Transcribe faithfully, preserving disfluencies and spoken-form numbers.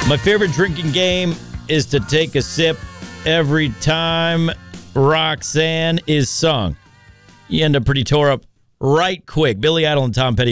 My favorite drinking game is to take a sip every time Roxanne is sung. You end up pretty tore up right quick. Billy Idol and Tom Petty.